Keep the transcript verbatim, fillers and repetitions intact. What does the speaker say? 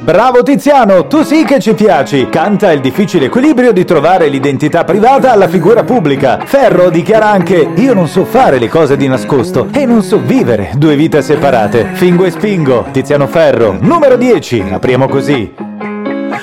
Bravo Tiziano, tu sì che ci piaci. Canta il difficile equilibrio di trovare l'identità privata alla figura pubblica. Ferro dichiara anche: io non so fare le cose di nascosto e non so vivere due vite separate. Fingo e spingo, Tiziano Ferro. Numero dieci, apriamo così.